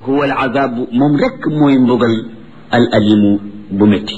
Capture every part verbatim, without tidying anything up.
huwa al azabu moom rek mooy mbugal al alimu bu métti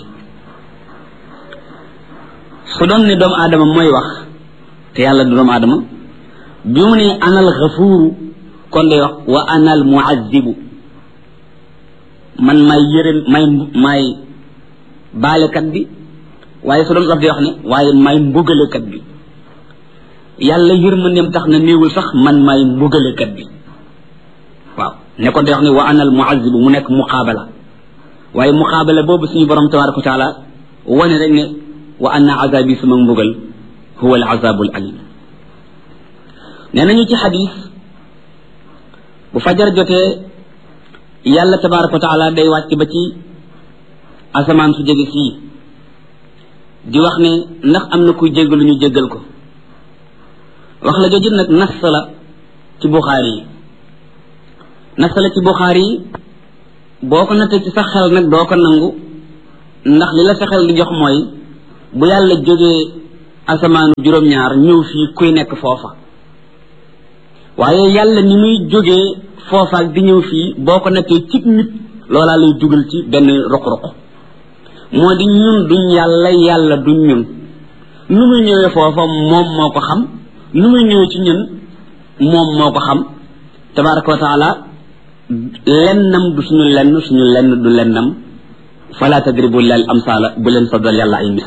su doon ne doomu aadama mooy wax te yàlla du doomu aadama bi mu ne anal xafuuru kon day wax wa anal muazibu man may yërëm may may baalekat bi waaye su doon daf di wax ne waaye may mbugalekat bi yàlla yërmandeem tax na néewul sax man may mbugalekat bi waaw ne kon day wax ne wa anal muazibu mu nekk muqaabala waaye muqaabala boobu suñu borom tabaraka wa taala wane rek ne wa anna azabi sama mbugal huwa al azabul alim nee nañu ci xadis bu fajar jotee yàlla tabaraka wa taala day wàcc ba ci asamaan su jege fii di wax ne ndax am na kuy jéggalu ñu jéggal ko wax la jooju nag nas la ci buxaari yi nas la ci buxaari yi boo ko nattee ci sa xel nag doo ko nangu ndax li la sa xel di jox mooy bu yàlla jógee asamaanu juróom-ñaar ñëw fii kuy nekk foofa waaye yàlla ni muy jógee foofa ak di ñëw fii boo ko nattee cib nit loolaa lay dugal ci benn roq-roq moo di ñun duñ yàlla yàlla duñ ñun nu muy ñëwee foofa moom moo ko xam nu muy ñëwee ci ñun moom moo ko xam tabaraka wa taala lennam du suñu lenn suñu lenn du lennam fala tadribu lil amsala bu leen fa dal yàlla ay